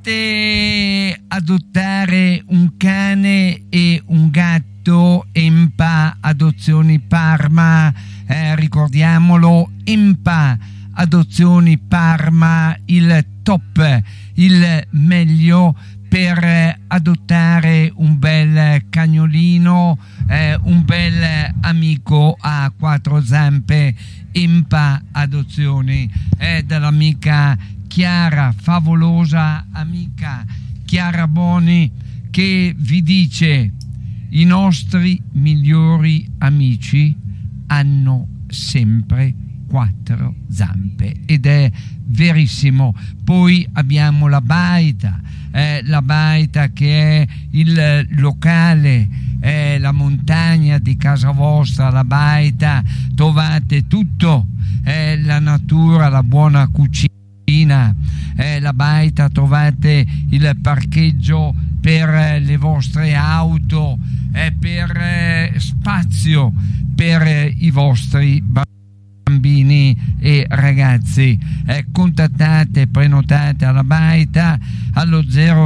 Volete adottare un cane e un gatto? Empa Adozioni Parma, ricordiamolo, Empa Adozioni Parma, il top, il meglio per adottare un bel cagnolino, un bel amico a quattro zampe. Empa Adozioni dall'amica Chiara, favolosa amica Chiara Boni, che vi dice: i nostri migliori amici hanno sempre quattro zampe, ed è verissimo. Poi abbiamo la Baita che è il locale, la montagna di casa vostra. La Baita, trovate tutto, la natura, la buona cucina. La Baita, trovate il parcheggio per le vostre auto, per spazio per i vostri bambini e ragazzi. Contattate, prenotate alla Baita allo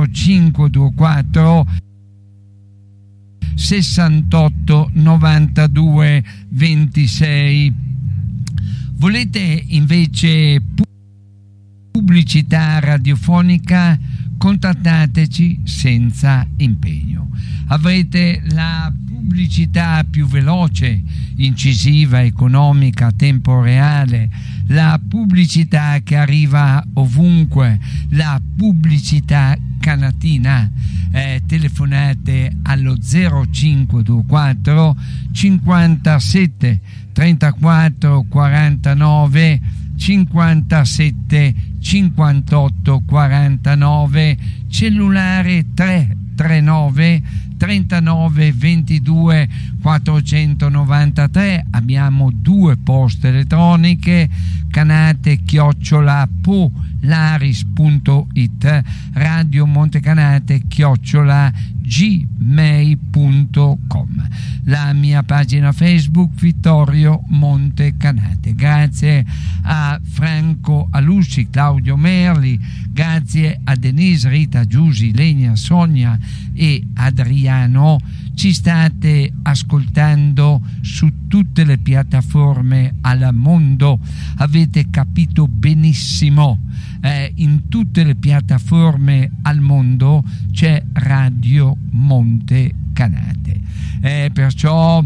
0524 68 92 26. Volete invece pubblicità radiofonica? Contattateci senza impegno. Avrete la pubblicità più veloce, incisiva, economica, a tempo reale, la pubblicità che arriva ovunque, la pubblicità canatina. Telefonate allo 0524 57 34 49 57 58 49, cellulare 339 39 22 493. Abbiamo due poste elettroniche: canate@polaris.it, Radio Montecanate@gmail.com, la mia pagina Facebook Vittorio Montecanate. Grazie a Franco Alussi, Claudio Merli, grazie a Denise, Rita, Giusy, Lenia, Sonia e Adriano. Ci state ascoltando su tutte le piattaforme al mondo, avete capito benissimo, in tutte le piattaforme al mondo c'è Radio Montecanate, perciò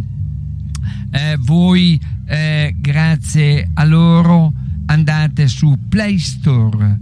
voi grazie a loro andate su Play Store,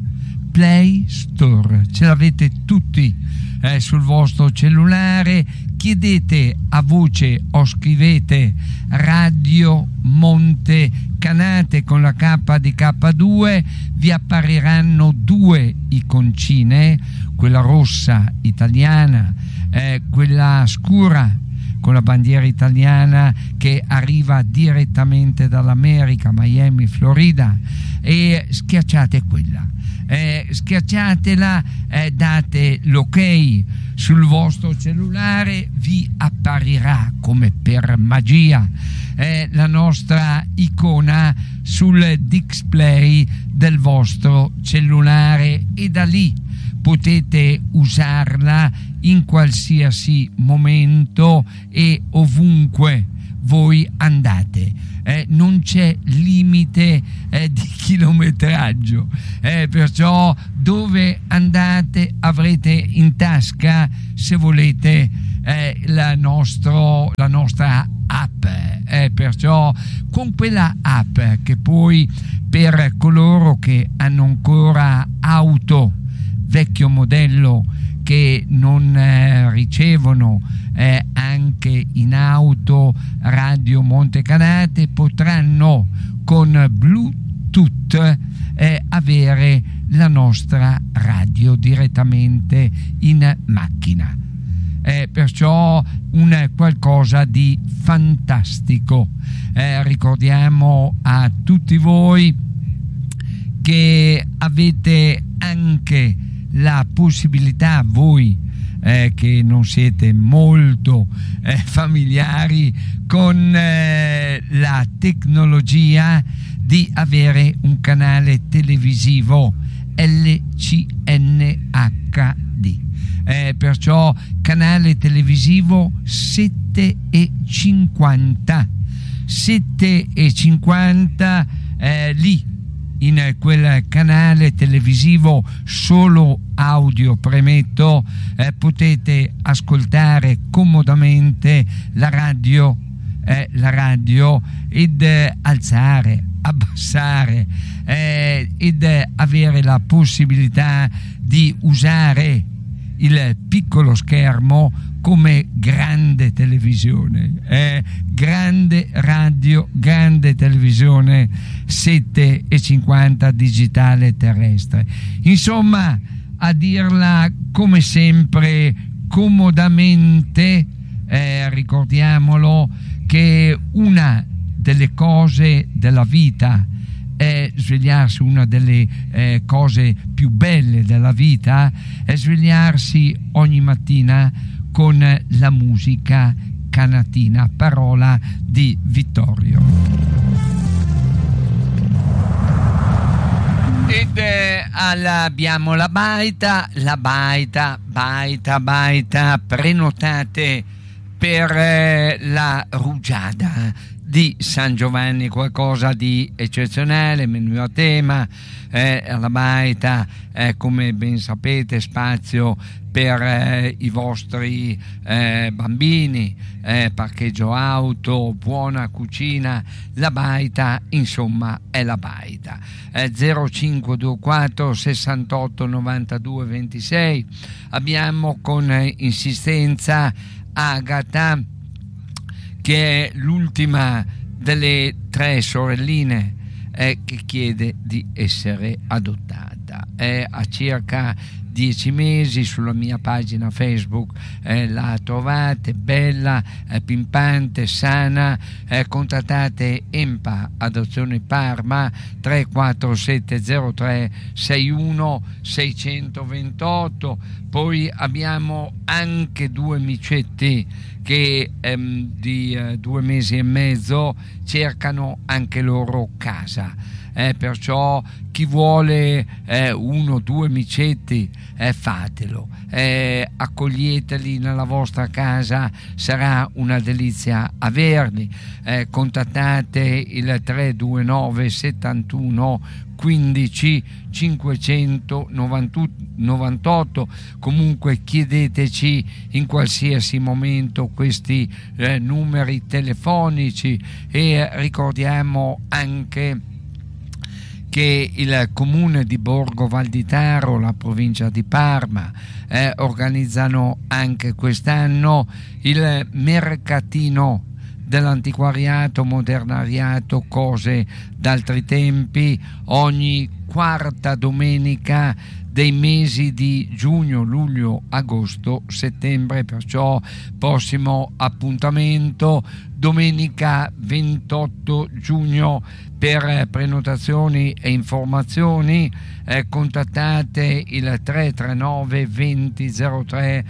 ce l'avete tutti sul vostro cellulare, chiedete a voce o scrivete Radio Montecanate con la K di K2, vi appariranno due iconcine, quella rossa italiana, quella scura con la bandiera italiana che arriva direttamente dall'America, Miami, Florida, e schiacciate quella. Schiacciatela, date l'ok sul vostro cellulare, vi apparirà come per magia la nostra icona sul display del vostro cellulare, e da lì potete usarla in qualsiasi momento e ovunque voi andate. Non c'è limite di chilometraggio, perciò dove andate avrete in tasca, se volete, la nostra app, perciò con quella app, che poi per coloro che hanno ancora auto vecchio modello, che non ricevono anche in auto Radio Montecanate, potranno con Bluetooth avere la nostra radio direttamente in macchina, perciò un qualcosa di fantastico. Ricordiamo a tutti voi che avete anche la possibilità, voi che non siete molto familiari con la tecnologia, di avere un canale televisivo LCNH HD. Perciò canale televisivo 7,50. 7,50 lì in quel canale televisivo solo audio, premetto, potete ascoltare comodamente la radio ed alzare, abbassare ed avere la possibilità di usare il piccolo schermo come grande televisione, grande radio, grande televisione 7,50 digitale terrestre. Insomma, a dirla come sempre comodamente, ricordiamolo che una delle cose della vita è svegliarsi, una delle cose più belle della vita è svegliarsi ogni mattina con la musica canatina, parola di Vittorio. Ed abbiamo la baita, prenotate per la rugiada di San Giovanni, qualcosa di eccezionale, menù a tema, alla baita, come ben sapete, spazio per i vostri bambini, parcheggio auto, buona cucina, la baita, insomma è la baita. 0524 68 92 26. Abbiamo con insistenza Agata, che è l'ultima delle 3 sorelline che chiede di essere adottata. È a circa 10 mesi, sulla mia pagina Facebook la trovate, bella, pimpante, sana. Contattate EMPA Adozione Parma 34703 61 628. Poi abbiamo anche 2 micetti che di 2 mesi e mezzo cercano anche loro casa. Perciò chi vuole 1 o 2 micetti, fatelo, accoglieteli nella vostra casa, sarà una delizia averli. Contattate il 329 71 15 598. Comunque chiedeteci in qualsiasi momento questi numeri telefonici, e ricordiamo anche che il comune di Borgo Valditaro, la provincia di Parma, organizzano anche quest'anno il mercatino dell'antiquariato, modernariato, cose d'altri tempi, ogni quarta domenica dei mesi di giugno, luglio, agosto, settembre. Perciò prossimo appuntamento domenica 28 giugno. Per prenotazioni e informazioni contattate il 339 2003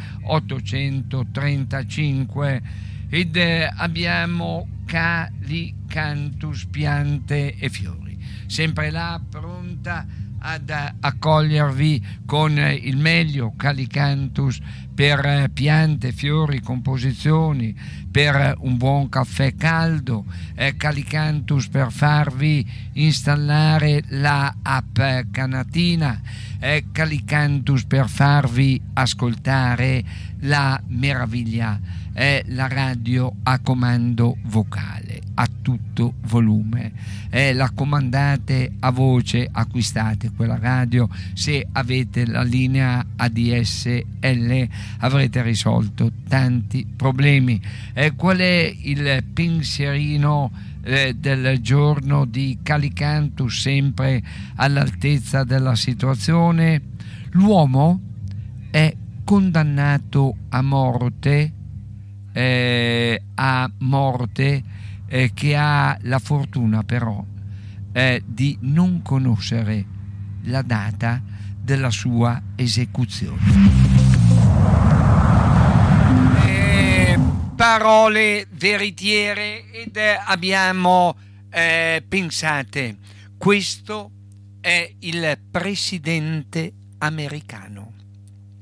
835. ed abbiamo Calicanthus piante e fiori, sempre là pronta ad accogliervi con il meglio. Calicanthus per piante, fiori, composizioni, per un buon caffè caldo, Calicanthus per farvi installare la app Canatina, Calicanthus per farvi ascoltare la meraviglia, la radio a comando vocale a tutto volume, la comandate a voce. Acquistate quella radio, se avete la linea ADSL avrete risolto tanti problemi. Qual è il pensierino del giorno di Calicanthus, sempre all'altezza della situazione? L'uomo è condannato a morte, che ha la fortuna però di non conoscere la data della sua esecuzione. Parole veritiere, ed abbiamo pensate, questo è il presidente americano.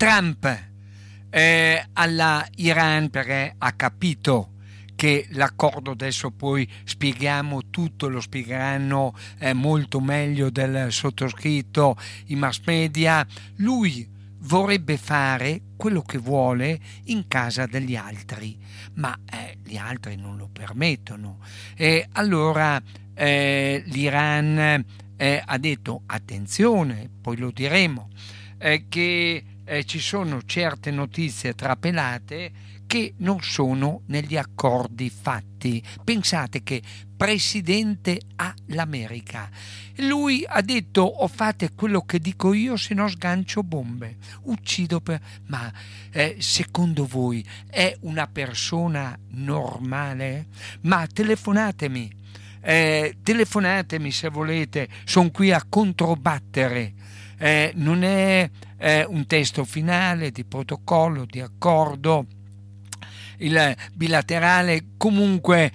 Trump alla Iran, perché ha capito che l'accordo, adesso poi spieghiamo tutto, lo spiegheranno molto meglio del sottoscritto i mass media, lui vorrebbe fare quello che vuole in casa degli altri, ma gli altri non lo permettono. E allora l'Iran ha detto attenzione, poi lo diremo, che ci sono certe notizie trapelate che non sono negli accordi fatti. Pensate che presidente all'America, lui ha detto o fate quello che dico io, se no sgancio bombe, uccido ma secondo voi è una persona normale? Ma telefonatemi se volete, sono qui a controbattere. Non è un testo finale di protocollo, di accordo, il bilaterale. Comunque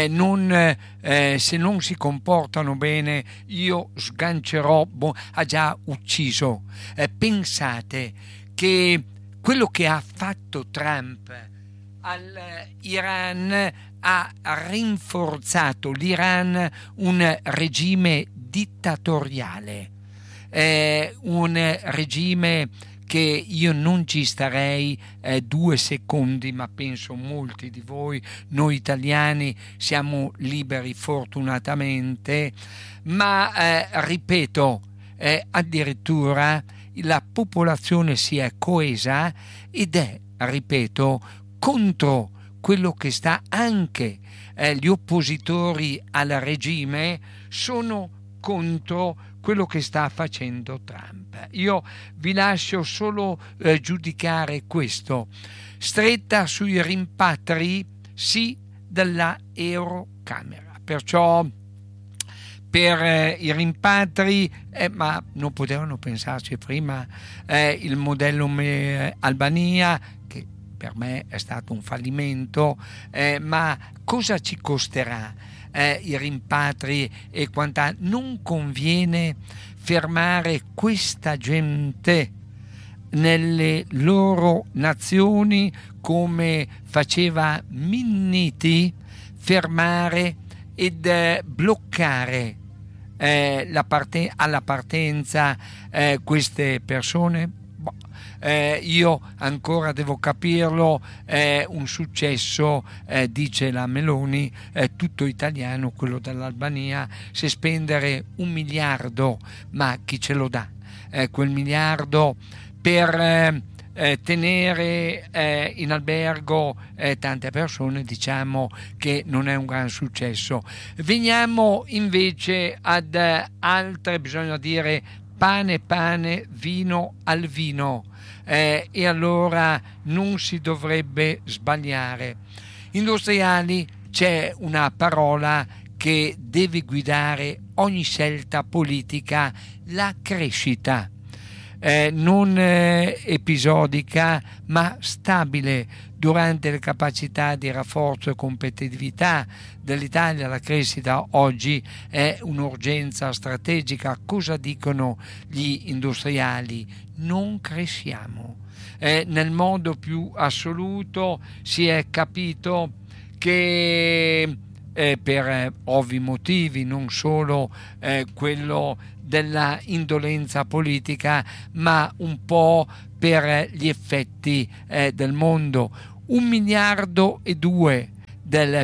se non si comportano bene io sgancerò. Ha già ucciso. Pensate che quello che ha fatto Trump all'Iran ha rinforzato l'Iran, un regime dittatoriale, un regime che io non ci starei 2 secondi, ma penso molti di voi, noi italiani siamo liberi fortunatamente, ma ripeto, addirittura la popolazione si è coesa ed è, ripeto, contro quello che sta anche gli oppositori al regime sono contro quello che sta facendo Trump. Io vi lascio solo giudicare questo. Stretta sui rimpatri sì della Eurocamera, perciò per i rimpatri, ma non potevano pensarci prima, il modello Albania, che per me è stato un fallimento, ma cosa ci costerà i rimpatri e quant'altro? Non conviene fermare questa gente nelle loro nazioni come faceva Minniti, fermare ed bloccare alla partenza queste persone. Io ancora devo capirlo, un successo, dice la Meloni, tutto italiano, quello dell'Albania, se spendere 1 miliardo, ma chi ce lo dà? Quel miliardo per tenere in albergo tante persone, diciamo che non è un gran successo. Veniamo invece ad altre, bisogna dire pane, vino al vino, e allora non si dovrebbe sbagliare. Industriali, c'è una parola che deve guidare ogni scelta politica: la crescita. Non episodica ma stabile durante le capacità di rafforzo e competitività dell'Italia. La crescita oggi è un'urgenza strategica. Cosa dicono gli industriali? Non cresciamo. Nel modo più assoluto si è capito che per ovvi motivi, non solo quello della indolenza politica, ma un po' per gli effetti del mondo. 1,2 miliardi del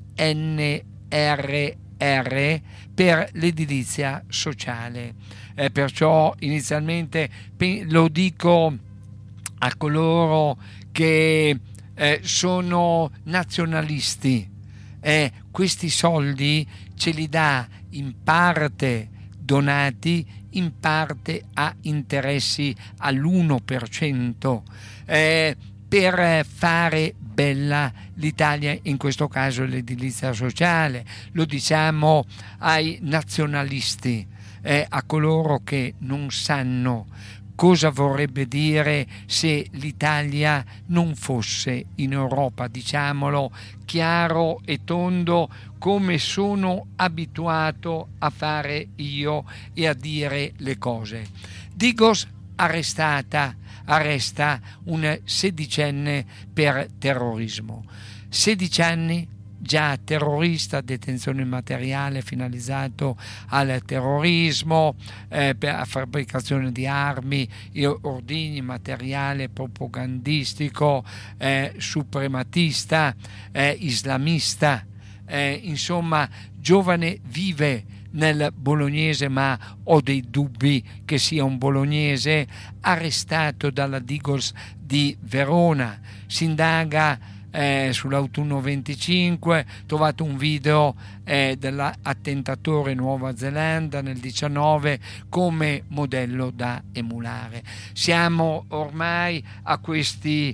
PNRR per l'edilizia sociale. Perciò inizialmente lo dico a coloro che sono nazionalisti, questi soldi ce li dà in parte donati, in parte a interessi all'1%, per fare bella l'Italia, in questo caso l'edilizia sociale. Lo diciamo ai nazionalisti, a coloro che non sanno cosa vorrebbe dire se l'Italia non fosse in Europa, diciamolo chiaro e tondo, come sono abituato a fare io e a dire le cose. Digos arresta un sedicenne per terrorismo. 16 anni, già terrorista, detenzione materiale finalizzato al terrorismo, per la fabbricazione di armi e ordigni, materiale propagandistico, suprematista, islamista. Insomma, giovane vive nel bolognese, ma ho dei dubbi che sia un bolognese, arrestato dalla Digos di Verona. Si indaga sull'autunno 25, trovato un video dell'attentatore in Nuova Zelanda nel 19 come modello da emulare. Siamo ormai a questi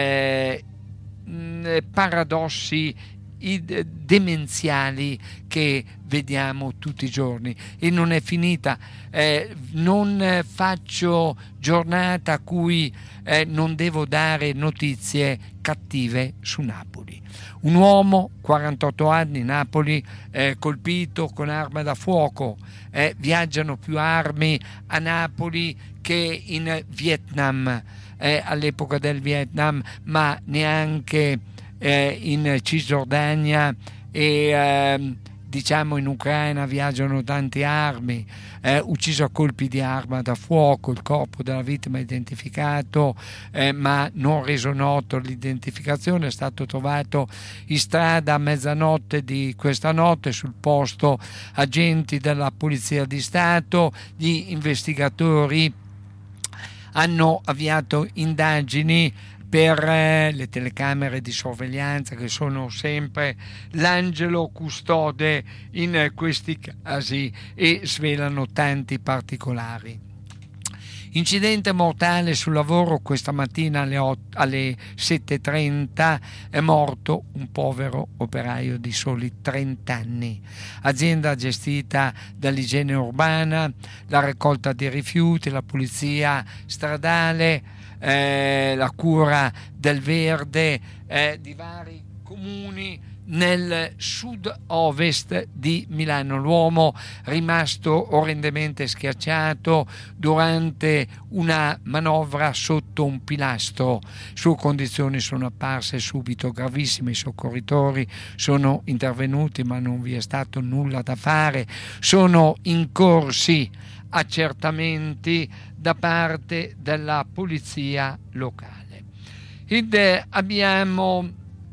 paradossi demenziali che vediamo tutti i giorni, e non è finita. Non faccio giornata a cui non devo dare notizie cattive su Napoli. Un uomo, 48 anni, Napoli, colpito con arma da fuoco. Viaggiano più armi a Napoli che in Vietnam, all'epoca del Vietnam, ma neanche in Cisgiordania e diciamo in Ucraina viaggiano tante armi. Ucciso a colpi di arma da fuoco, il corpo della vittima identificato, ma non reso noto l'identificazione, è stato trovato in strada a mezzanotte di questa notte. Sul posto agenti della Polizia di Stato, gli investigatori hanno avviato indagini per le telecamere di sorveglianza, che sono sempre l'angelo custode in questi casi e svelano tanti particolari. Incidente mortale sul lavoro questa mattina alle 7:30, è morto un povero operaio di soli 30 anni. Azienda gestita dall'igiene urbana, la raccolta dei rifiuti, la pulizia stradale, la cura del verde di vari comuni nel sud-ovest di Milano. L'uomo rimasto orrendemente schiacciato durante una manovra sotto un pilastro. Sue condizioni sono apparse subito gravissime, i soccorritori sono intervenuti ma non vi è stato nulla da fare. Sono in corsi accertamenti da parte della polizia locale. Abbiamo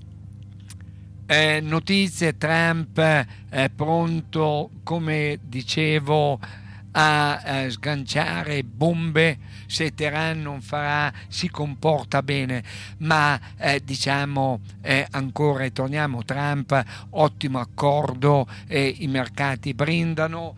notizie. Trump è pronto, come dicevo, a sganciare bombe se Teheran non si comporta bene, ma diciamo ancora, e torniamo, Trump, ottimo accordo, i mercati brindano,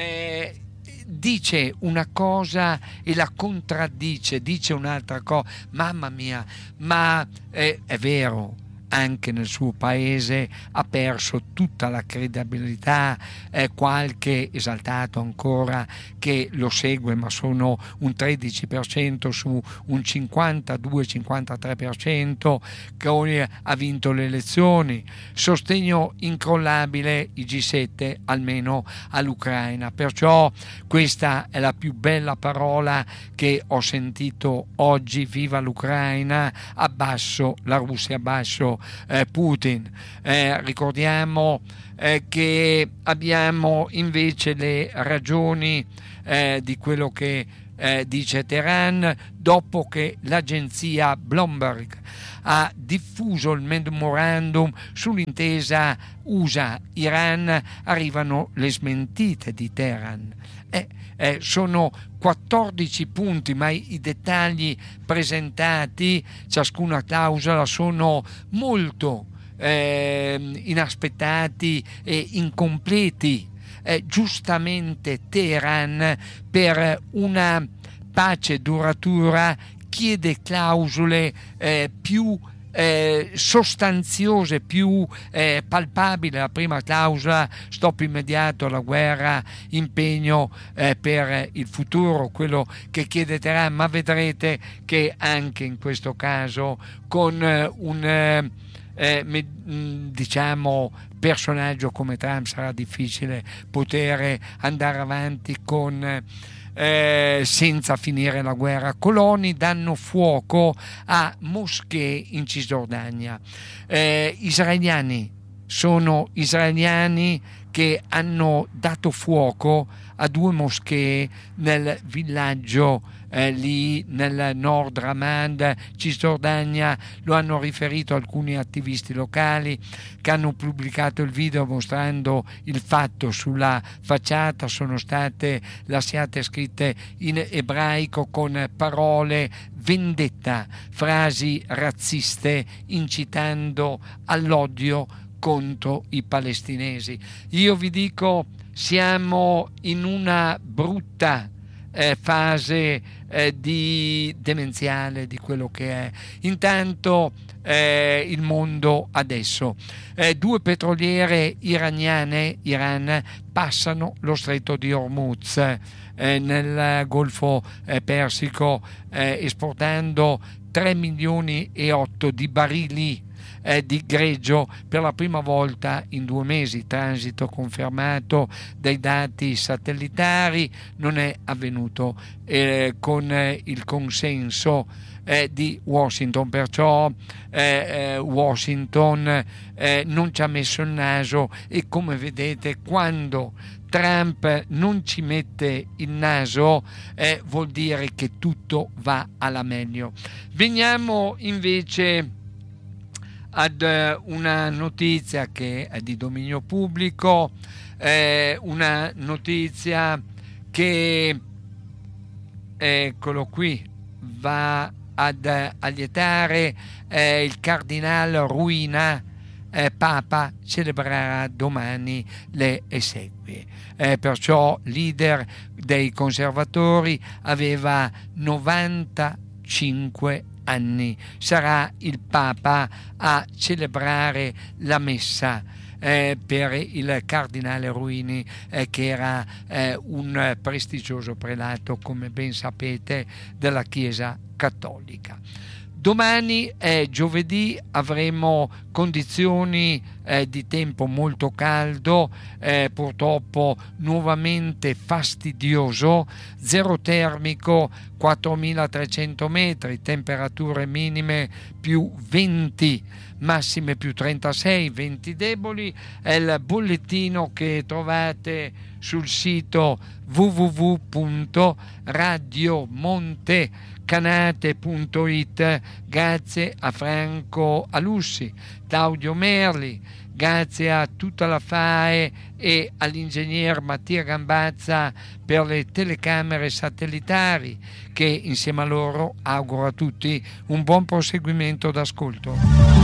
dice una cosa e la contraddice, dice un'altra cosa. Mamma mia, ma è vero, anche nel suo paese ha perso tutta la credibilità, qualche esaltato ancora che lo segue, ma sono un 13% su un 52-53% che ha vinto le elezioni. Sostegno incrollabile, i G7 almeno all'Ucraina. Perciò questa è la più bella parola che ho sentito oggi: viva l'Ucraina, abbasso la Russia, abbasso Putin. Ricordiamo che abbiamo invece le ragioni di quello che dice Teheran, dopo che l'agenzia Bloomberg ha diffuso il memorandum sull'intesa USA-Iran, arrivano le smentite di Teheran. Sono 14 punti, ma i dettagli presentati, ciascuna clausola, sono molto inaspettati e incompleti. Giustamente Teheran, per una pace duratura, chiede clausole più sostanziose, più palpabili. La prima clausola: stop immediato alla guerra, impegno per il futuro, quello che chiede Teheran, ma vedrete che anche in questo caso con un diciamo personaggio come Trump sarà difficile poter andare avanti con senza finire la guerra. Coloni danno fuoco a moschee in Cisgiordania. Sono israeliani che hanno dato fuoco a 2 moschee nel villaggio lì nel Nord Ramad, Cisgiordania. Lo hanno riferito alcuni attivisti locali che hanno pubblicato il video mostrando il fatto. Sulla facciata sono state lasciate scritte in ebraico con parole vendetta, frasi razziste incitando all'odio contro i palestinesi. Io vi dico, siamo in una brutta fase di demenziale di quello che è. Intanto il mondo adesso, 2 petroliere Iran passano lo stretto di Hormuz nel Golfo Persico, esportando 3,8 milioni di barili di greggio per la prima volta in 2 mesi. Transito confermato dai dati satellitari, non è avvenuto con il consenso di Washington, perciò Washington non ci ha messo il naso, e come vedete, quando Trump non ci mette il naso vuol dire che tutto va alla meglio. Veniamo invece ad una notizia che è di dominio pubblico, una notizia che, eccolo qui, va ad allietare il cardinale Ruina. Papa celebrerà domani le esequie, perciò leader dei conservatori, aveva 95 anni, sarà il Papa a celebrare la messa per il cardinale Ruini, che era un prestigioso prelato, come ben sapete, della Chiesa cattolica. Domani è giovedì, avremo condizioni di tempo molto caldo, purtroppo nuovamente fastidioso, zero termico 4.300 metri, temperature minime più 20, massime più 36, venti deboli. È il bollettino che trovate sul sito www.radiomontecanate.it. grazie a Franco Alussi, Claudio Merli, grazie a tutta la FAE e all'ingegner Mattia Gambazza per le telecamere satellitari, che insieme a loro auguro a tutti un buon proseguimento d'ascolto.